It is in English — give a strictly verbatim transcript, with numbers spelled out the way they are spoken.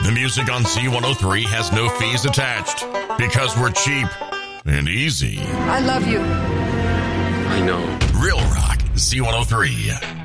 The music on Z one oh three has no fees attached because we're cheap and easy. I love you. I know. Real Rock Z one oh three.